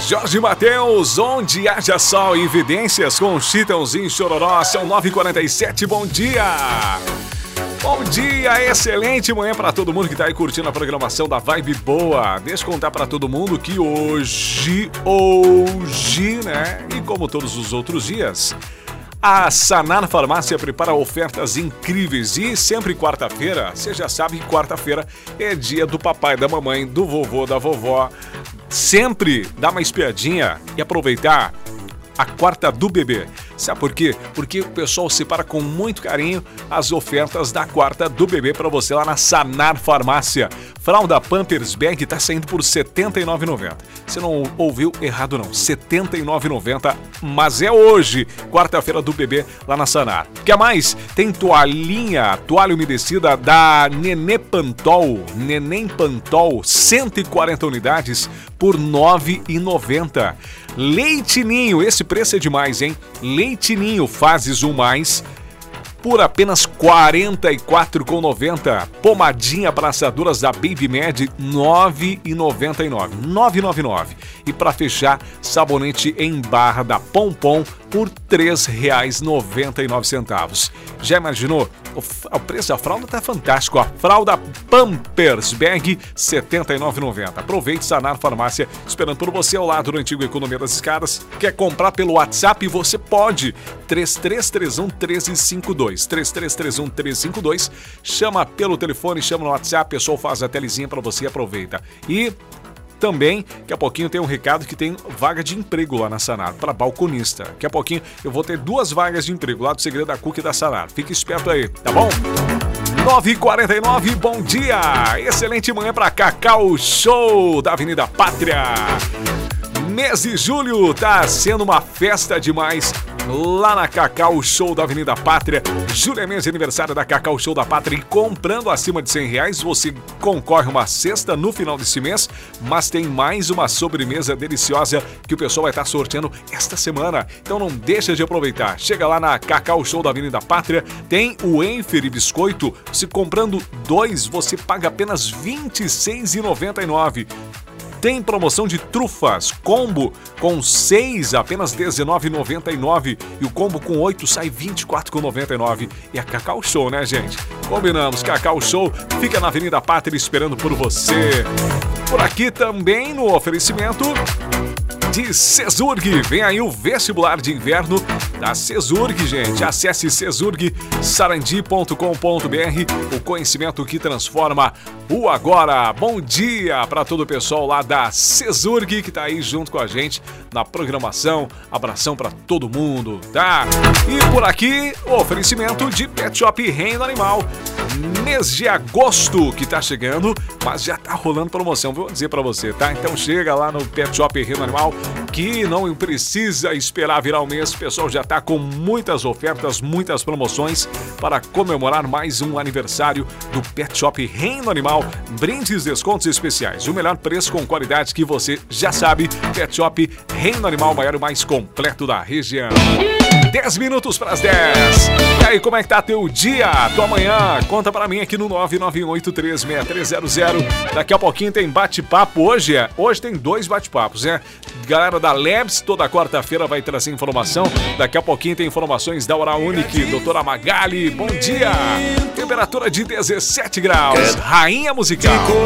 Jorge Mateus, onde haja sol e evidências com Chitãozinho Chororó, são 9h47, bom dia! Bom dia, excelente manhã para todo mundo que tá aí curtindo a programação da Vibe Boa. Deixa eu contar para todo mundo que hoje, né, e como todos os outros dias, a Sanar Farmácia prepara ofertas incríveis e sempre quarta-feira, você já sabe que quarta-feira é dia do papai, da mamãe, do vovô, da vovó. Sempre dá uma espiadinha e aproveitar a quarta do bebê. Sabe por quê? Porque o pessoal separa com muito carinho as ofertas da quarta do bebê para você lá na Sanar Farmácia. Fralda Pampers Bag tá saindo por R$ 79,90. Você não ouviu errado não, R$ 79,90, mas é hoje, quarta-feira do bebê lá na Sanar. Quer mais? Tem toalha umedecida da Neném Pantol, 140 unidades por R$ 9,90. Leite Ninho, esse preço é demais, hein? Leite Ninho Fases 1+, por apenas R$ 44,90. Pomadinha para assaduras da Baby Med, R$ 9,99. E para fechar, sabonete em barra da Pompom por R$ 3,99. Já imaginou? O preço da fralda tá fantástico. A fralda Pampers Bag, R$ 79,90. Aproveite, Sanar Farmácia, esperando por você ao lado do antigo Economia das Escadas. Quer comprar pelo WhatsApp? Você pode. 3331-1352. 3331-1352. Chama pelo telefone, chama no WhatsApp, o pessoal faz a telezinha para você e aproveita. E também, daqui a pouquinho tem um recado que tem vaga de emprego lá na Sanar, para balconista. Daqui a pouquinho eu vou ter 2 vagas de emprego lá do Segredo da Cook e da Sanar. Fique esperto aí, tá bom? 9h49, bom dia! Excelente manhã para Cacau Show da Avenida Pátria. Mês de julho tá sendo uma festa demais lá na Cacau Show da Avenida Pátria. Julho é mês de aniversário da Cacau Show da Pátria e comprando acima de R$100 você concorre uma cesta no final desse mês, mas tem mais uma sobremesa deliciosa que o pessoal vai estar sorteando esta semana. Então não deixa de aproveitar. Chega lá na Cacau Show da Avenida Pátria, tem o Enfer Biscoito. Se comprando 2, você paga apenas R$ 26,99. Tem promoção de trufas, combo com 6, apenas R$ 19,99. E o combo com 8 sai R$ 24,99. E a Cacau Show, né, gente? Combinamos, Cacau Show fica na Avenida Pátria esperando por você. Por aqui também no oferecimento de Cesurg. Vem aí o vestibular de inverno da Cesurg, gente. Acesse cesurgsarandi.com.br, o conhecimento que transforma o agora. Bom dia para todo o pessoal lá da Cesurg que tá aí junto com a gente na programação. Abração para todo mundo, tá? E por aqui, o oferecimento de Pet Shop Reino Animal. Mês de agosto que tá chegando, mas já tá rolando promoção, vou dizer pra você, tá? Então chega lá no Pet Shop Reino Animal, que não precisa esperar virar o mês, o pessoal já tá com muitas ofertas, muitas promoções para comemorar mais um aniversário do Pet Shop Reino Animal. Brindes, descontos especiais, o melhor preço com qualidade que você já sabe. Pet Shop Reino Animal, maior e mais completo da região. 10 minutos para as 10. E aí, como é que tá teu dia, tua manhã? Conta pra mim aqui no 991836300. Daqui a pouquinho tem bate-papo hoje. Hoje tem 2 bate-papos, né? Galera da Labs, toda quarta-feira vai trazer informação. Daqui a pouquinho tem informações da Oral Unique. Doutora Magali, bom dia. Temperatura de 17 graus. Rainha musical.